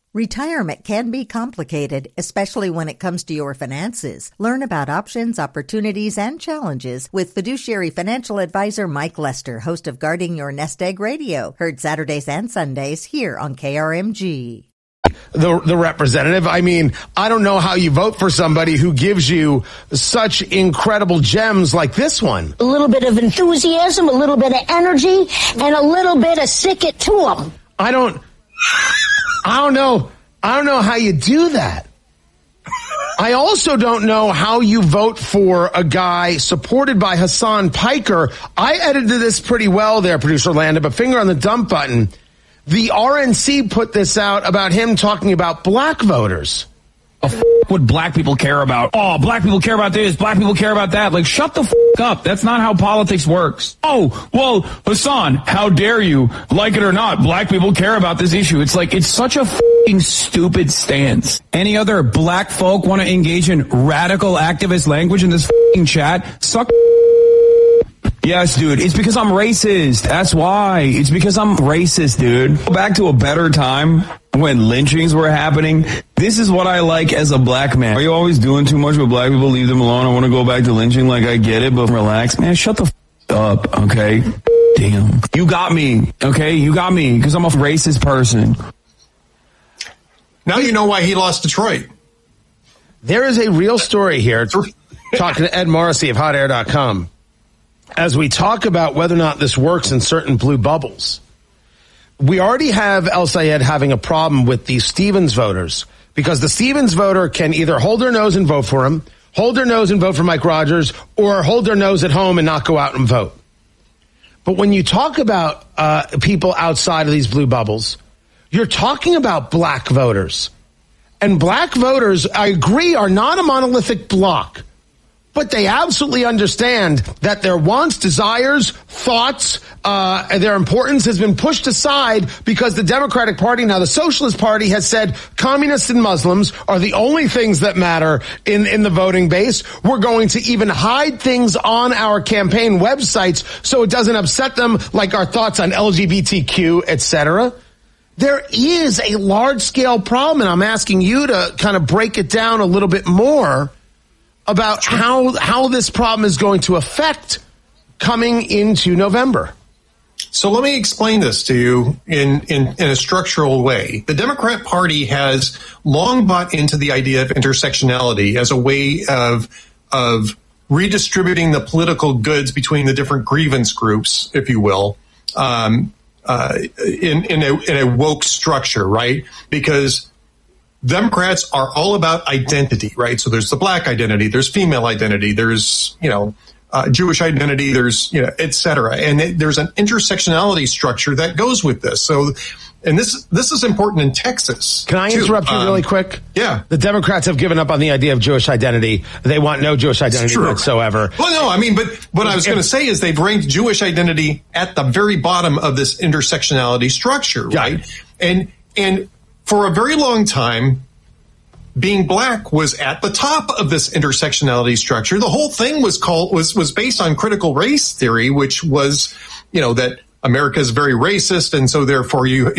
Retirement can be complicated, especially when it comes to your finances. Learn about options, opportunities, and challenges with fiduciary financial advisor Mike Lester, host of Guarding Your Nest Egg Radio, heard Saturdays and Sundays here on KRMG. The representative. I mean, I don't know how you vote for somebody who gives you such incredible gems like this one. A little bit of enthusiasm, a little bit of energy, and a little bit of stick it to them. I don't know how you do that. I also don't know how you vote for a guy supported by Hassan Piker. I edited this pretty well there, producer Landa, but finger on the dump button. The RNC put this out about him talking about black voters. What black people care about? Oh, black people care about this, black people care about that. Like, shut the up. That's not how politics works. Oh, well, Hassan, how dare you? Like it or not, black people care about this issue. It's like, it's such a stupid stance. Any other black folk want to engage in radical activist language in this chat? Suck. Yes, dude. It's because I'm racist. That's why. It's because I'm racist, dude. Go back to a better time when lynchings were happening. This is what I like as a black man. Are you always doing too much with black people? Leave them alone. I want to go back to lynching. Like, I get it, but relax. Man, shut the up, okay? Damn. You got me, okay? You got me, because I'm a racist person. Now you know why he lost Detroit. There is a real story here. Talking to Ed Morrissey of HotAir.com. As we talk about whether or not this works in certain blue bubbles, we already have El Sayed having a problem with the Stevens voters, because the Stevens voter can either hold their nose and vote for him, hold their nose and vote for Mike Rogers, or hold their nose at home and not go out and vote. But when you talk about people outside of these blue bubbles, you're talking about black voters. And black voters, I agree, are not a monolithic block. But they absolutely understand that their wants, desires, thoughts, their importance has been pushed aside because the Democratic Party, now the Socialist Party, has said communists and Muslims are the only things that matter in the voting base. We're going to even hide things on our campaign websites so it doesn't upset them, like our thoughts on LGBTQ, etc. There is a large-scale problem, and I'm asking you to kind of break it down a little bit more about how this problem is going to affect coming into November. So let me explain this to you in a structural way. The Democrat Party has long bought into the idea of intersectionality as a way of redistributing the political goods between the different grievance groups, if you will, in a woke structure, right? Because Democrats are all about identity, right? So there's the black identity, there's female identity, there's, Jewish identity, there's, et cetera. And there's an intersectionality structure that goes with this. So, and this is important in Texas. Can I interrupt you really quick? Yeah. The Democrats have given up on the idea of Jewish identity. They want no Jewish identity whatsoever. Well, no, I mean, but what I was going to say is they've ranked Jewish identity at the very bottom of this intersectionality structure, right? Yeah. And for a very long time, being black was at the top of this intersectionality structure. The whole thing was based on critical race theory, which was, that America is very racist, and so therefore your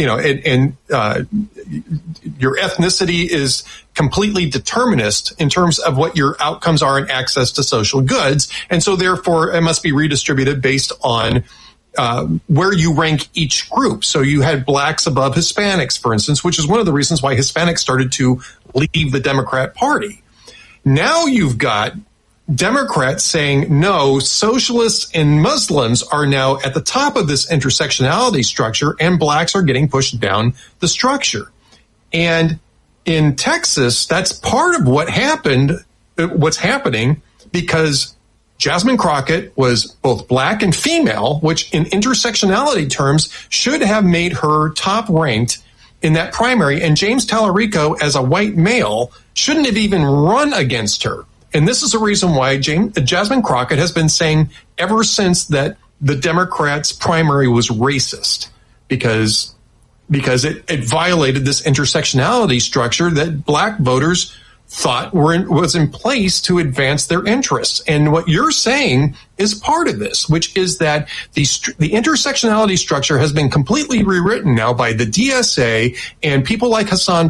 ethnicity is completely determinist in terms of what your outcomes are in access to social goods, and so therefore it must be redistributed based on where you rank each group. So you had blacks above Hispanics, for instance, which is one of the reasons why Hispanics started to leave the Democrat Party. Now you've got Democrats saying, no, socialists and Muslims are now at the top of this intersectionality structure, and blacks are getting pushed down the structure. And in Texas, that's part of what's happening, because Jasmine Crockett was both black and female, which in intersectionality terms should have made her top ranked in that primary. And James Tallarico, as a white male, shouldn't have even run against her. And this is the reason why Jasmine Crockett has been saying ever since that the Democrats' primary was racist, because it violated this intersectionality structure that black voters thought was in place to advance their interests. And what you're saying is part of this, which is that the intersectionality structure has been completely rewritten now by the DSA and people like Hassan